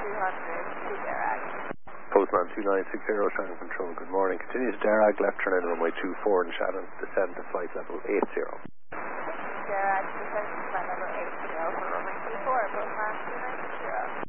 to Derag. Postman 2960, Shannon Control, good morning. Continue to Derag, left turn in runway 24 in Shannon, descend to flight level 80. Derag, descend to flight level 80 for runway 24, Postman 2960.